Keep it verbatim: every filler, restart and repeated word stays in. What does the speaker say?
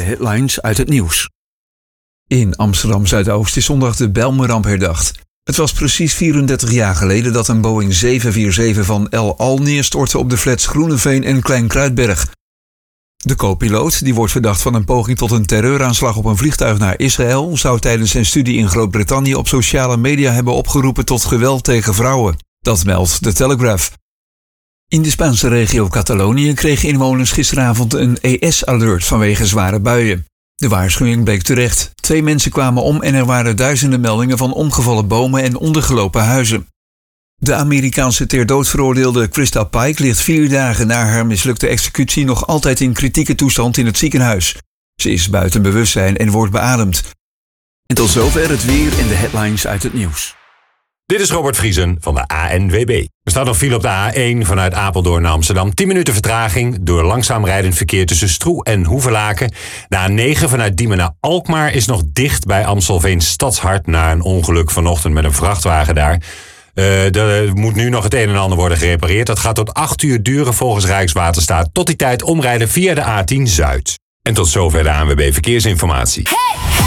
headlines uit het nieuws. In Amsterdam-Zuidoost is zondag de Bijlmerramp herdacht. Het was precies vierendertig jaar geleden dat een Boeing zeven vier zeven van El Al neerstortte op de flats Groeneveen en Klein Kruidberg. De co-piloot, die wordt verdacht van een poging tot een terreuraanslag op een vliegtuig naar Israël, zou tijdens zijn studie in Groot-Brittannië op sociale media hebben opgeroepen tot geweld tegen vrouwen. Dat meldt de Telegraph. In de Spaanse regio Catalonië kregen inwoners gisteravond een E S-alert vanwege zware buien. De waarschuwing bleek terecht. Twee mensen kwamen om en er waren duizenden meldingen van omgevallen bomen en ondergelopen huizen. De Amerikaanse ter dood veroordeelde Krista Pike ligt vier dagen na haar mislukte executie nog altijd in kritieke toestand in het ziekenhuis. Ze is buiten bewustzijn en wordt beademd. En tot zover het weer en de headlines uit het nieuws. Dit is Robert Vriesen van de A N W B. Er staat nog file op de A één vanuit Apeldoorn naar Amsterdam. tien minuten vertraging door langzaam rijdend verkeer tussen Stroe en Hoevelaken. De A negen vanuit Diemen naar Alkmaar is nog dicht bij Amstelveen Stadshart na een ongeluk vanochtend met een vrachtwagen daar. Uh, er moet nu nog het een en ander worden gerepareerd. Dat gaat tot acht uur duren volgens Rijkswaterstaat. Tot die tijd omrijden via de A tien Zuid. En tot zover de A N W B Verkeersinformatie. Hey!